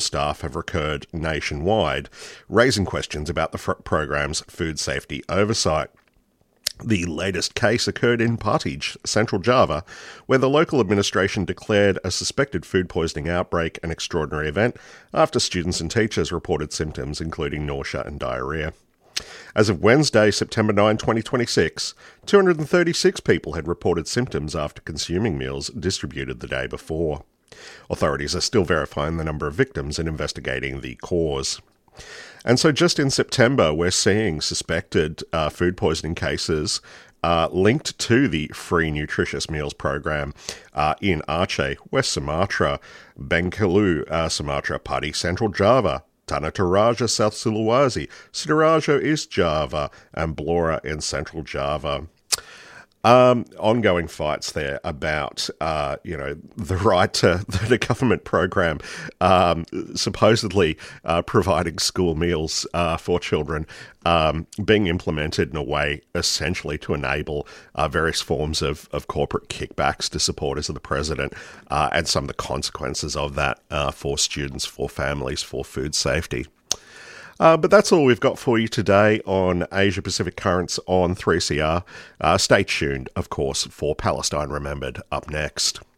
staff have recurred nationwide, raising questions about the program's food safety oversight. The latest case occurred in Partij, Central Java, where the local administration declared a suspected food poisoning outbreak an extraordinary event after students and teachers reported symptoms including nausea and diarrhea. As of Wednesday, September 9, 2026, 236 people had reported symptoms after consuming meals distributed the day before. Authorities are still verifying the number of victims and investigating the cause. And so just in September, we're seeing suspected food poisoning cases linked to the free nutritious meals program in Aceh, West Sumatra, Bengkulu, Sumatra, Padi, Central Java, Tanah Toraja, South Sulawesi, Sidoarjo, East Java, and Blora in Central Java. Ongoing fights there about, the right to the government program supposedly providing school meals for children being implemented in a way essentially to enable various forms of corporate kickbacks to supporters of the president and some of the consequences of that for students, for families, for food safety. But that's all we've got for you today on Asia Pacific Currents on 3CR. Stay tuned, of course, for Palestine Remembered up next.